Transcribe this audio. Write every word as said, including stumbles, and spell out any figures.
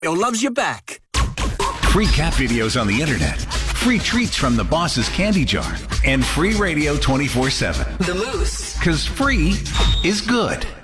loves you back. Free cat videos on the internet, free treats from the boss's candy jar, and free radio twenty-four seven. The Moose. Because free is good.